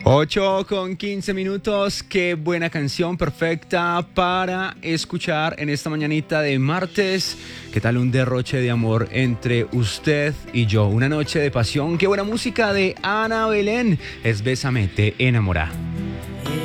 8:15. Qué buena canción, perfecta para escuchar en esta mañanita de martes. ¿Qué tal un derroche de amor entre usted y yo? Una noche de pasión. Qué buena música de Ana Belén. Es Bésame, te enamora.